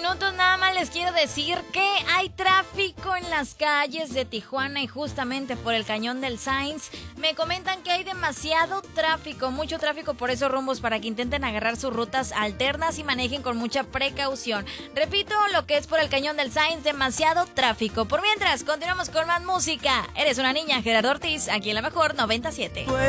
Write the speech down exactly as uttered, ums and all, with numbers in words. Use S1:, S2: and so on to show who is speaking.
S1: minutos nada más les quiero decir que hay tráfico en las calles de Tijuana y justamente por el Cañón del Sainz. Me comentan que hay demasiado tráfico, mucho tráfico por esos rumbos para que intenten agarrar sus rutas alternas y manejen con mucha precaución. Repito, lo que es por el Cañón del Sainz, demasiado tráfico. Por mientras, continuamos con más música. Eres una niña, Gerardo Ortiz, aquí en La Mejor noventa y siete.